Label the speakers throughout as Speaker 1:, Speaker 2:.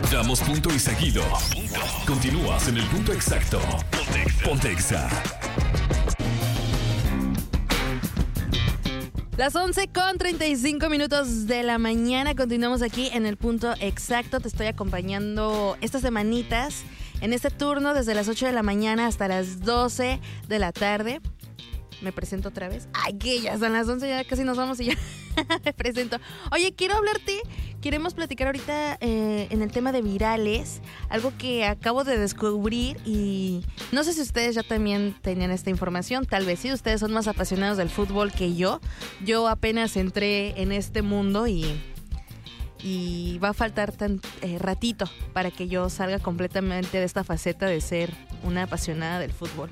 Speaker 1: Damos punto y seguido. Continúas en el punto exacto. Ponte Exa.
Speaker 2: Las 11:35 de la mañana. Continuamos aquí en el punto exacto. Te estoy acompañando estas semanitas en este turno desde las 8 de la mañana hasta las 12 de la tarde. Me presento otra vez. Ay, que ya son las 11, ya casi nos vamos y ya me presento. Oye, queremos platicar ahorita en el tema de virales, algo que acabo de descubrir y no sé si ustedes ya también tenían esta información, tal vez sí, ustedes son más apasionados del fútbol que yo. Yo apenas entré en este mundo y va a faltar tan ratito para que yo salga completamente de esta faceta de ser una apasionada del fútbol.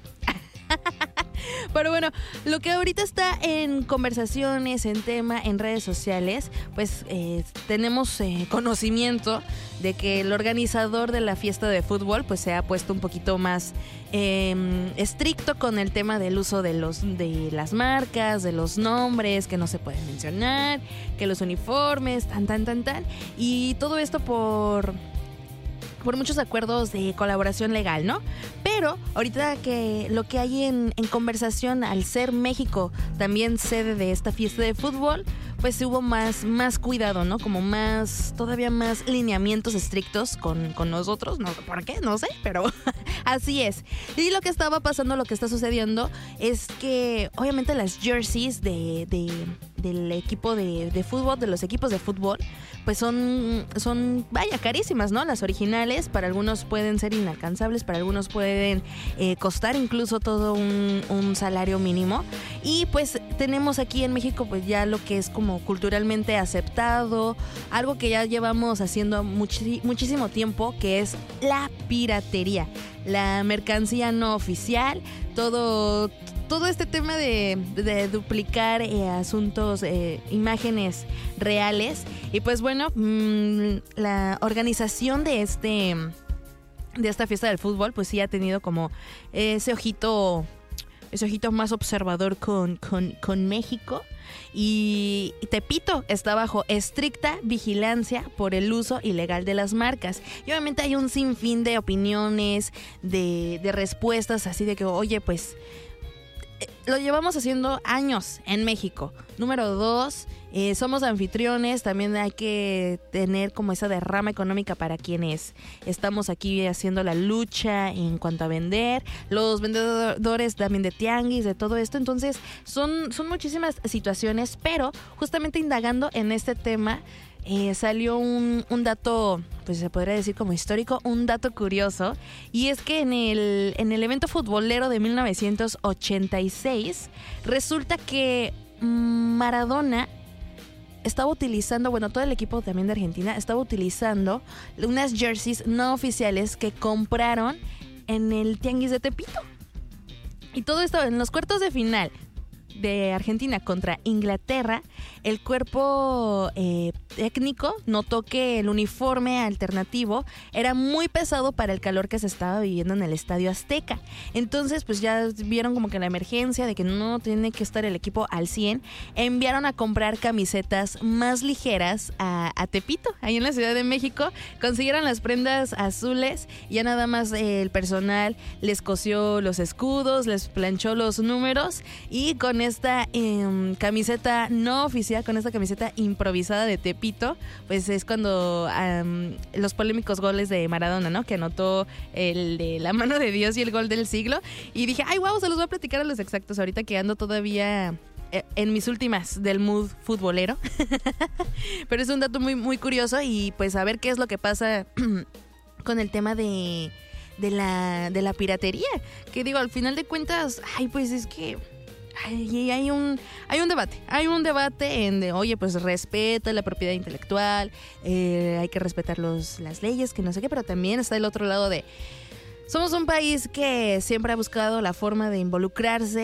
Speaker 2: Pero bueno, lo que ahorita está en conversaciones, en tema, en redes sociales, pues tenemos conocimiento de que el organizador de la fiesta de fútbol pues se ha puesto un poquito más estricto con el tema del uso de las marcas, de los nombres que no se pueden mencionar, que los uniformes, tan. Y todo esto por muchos acuerdos de colaboración legal, ¿no? Pero ahorita que lo que hay en conversación, al ser México también sede de esta fiesta de fútbol, pues hubo más cuidado, ¿no? Como todavía más lineamientos estrictos con nosotros, no sé por qué, no sé, pero así es. Y lo que estaba pasando, lo que está sucediendo es que obviamente las jerseys del equipo de fútbol, de los equipos de fútbol, pues son vaya, carísimas, ¿no? Las originales, para algunos pueden ser inalcanzables, para algunos pueden costar incluso todo un salario mínimo. Y pues tenemos aquí en México pues ya lo que es como culturalmente aceptado, algo que ya llevamos haciendo muchísimo tiempo, que es la piratería, la mercancía no oficial, todo este tema de duplicar asuntos, imágenes reales. Y pues bueno, la organización de esta fiesta del fútbol pues sí ha tenido como ese ojito más observador con México. Y Tepito está bajo estricta vigilancia por el uso ilegal de las marcas. Y obviamente hay un sinfín de opiniones, de respuestas así de que, oye, pues lo llevamos haciendo años en México. Número 2, somos anfitriones, también hay que tener como esa derrama económica para quienes estamos aquí haciendo la lucha en cuanto a vender, los vendedores también de tianguis, de todo esto. Entonces son muchísimas situaciones, pero justamente indagando en este tema, salió un dato, pues se podría decir como histórico, un dato curioso, y es que en el evento futbolero de 1986 resulta que Maradona estaba utilizando, bueno, todo el equipo también de Argentina estaba utilizando unas jerseys no oficiales que compraron en el tianguis de Tepito. Y todo esto en los cuartos de final de Argentina contra Inglaterra, el cuerpo técnico notó que el uniforme alternativo era muy pesado para el calor que se estaba viviendo en el Estadio Azteca. Entonces pues ya vieron como que la emergencia de que no tiene que estar el equipo al 100, enviaron a comprar camisetas más ligeras a Tepito, ahí en la Ciudad de México. Consiguieron las prendas azules, ya nada más el personal les cosió los escudos, les planchó los números, y con esta camiseta no oficial, con esta camiseta improvisada de Tepito, pues es cuando los polémicos goles de Maradona, ¿no? Que anotó el de la mano de Dios y el gol del siglo. Y dije, ay, wow, se los voy a platicar a los exactos ahorita que ando todavía en mis últimas del mood futbolero. Pero es un dato muy, muy curioso, y pues a ver qué es lo que pasa con el tema de la piratería. Que digo, al final de cuentas, ay, pues es que hay un debate en de, oye, pues respeta la propiedad intelectual, hay que respetar las leyes, que no sé qué, pero también está el otro lado de, somos un país que siempre ha buscado la forma de involucrarse